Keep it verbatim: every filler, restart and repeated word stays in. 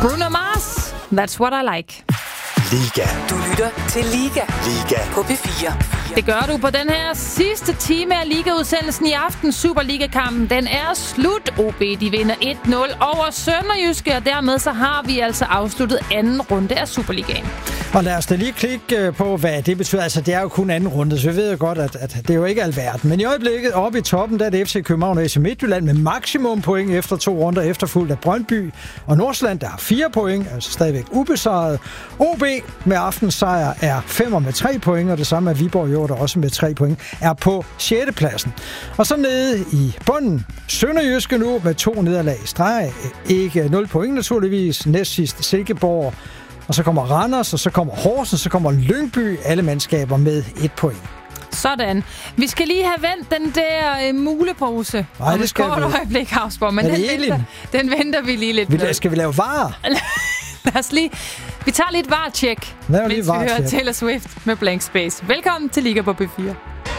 Bruno Mars, That's What I Like. Liga. Du lytter til Liga. Liga. På P fire. Det gør du på den her sidste time af Liga-udsendelsen i aften. Superliga-kampen, den er slut. O B, de vinder et nul over Sønderjyske, og dermed så har vi altså afsluttet anden runde af Superligaen. Og lad os da lige klikke på, hvad det betyder. Altså, det er jo kun anden runde, så vi ved jo godt, at, at det er jo ikke alverden. Men i øjeblikket oppe i toppen, der er det F C København og A C Midtjylland med maksimum point efter to runder, efterfulgt af Brøndby og Nordsjælland, der har fire point, altså stadigvæk ubesejret. O B med aftens sejr er femmer med tre point, og det samme er Viborg jo, der også med tre point, er på sjette pladsen. Og så nede i bunden, Sønderjyske nu med to nederlag i streg. Ikke nul point naturligvis. Næstsidst Silkeborg. Og så kommer Randers, og så kommer Horsens, så kommer Lyngby, alle mandskaber med et point. Sådan. Vi skal lige have vendt den der øh, mulepose. Nej, det skal vi. Om et kort øjeblik, Havsborg, men den venter, den venter vi lige lidt med. Skal vi lave varer? Lad os lige... Vi tager lige et var-tjek, mens vi hører Taylor Swift med Blank Space. Velkommen til Liga på P fire.